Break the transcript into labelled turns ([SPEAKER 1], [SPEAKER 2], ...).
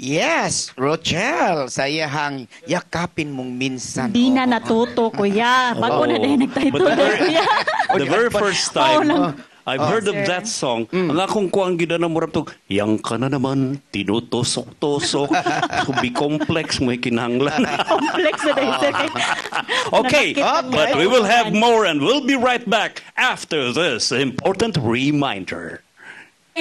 [SPEAKER 1] Yes, Rochelle, saya hang yakapin mong minsan.
[SPEAKER 2] Di na natuto, kuya. Bago na din nagtitle, kuya.
[SPEAKER 3] The very first time
[SPEAKER 2] nang-
[SPEAKER 3] I've heard of that song, ang akong kuang gida na murag tog, yang ka na naman, tinutusok-tusok, to be complex, may kinahanglan.
[SPEAKER 2] Complex na dahil, sir.
[SPEAKER 3] Okay, but we will have more and we'll be right back after this important reminder.